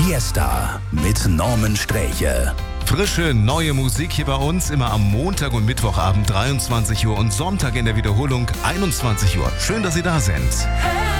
Fiesta mit Norman Sträche. Frische, neue Musik hier bei uns, immer am Montag und Mittwochabend 23 Uhr und Sonntag in der Wiederholung 21 Uhr. Schön, dass Sie da sind.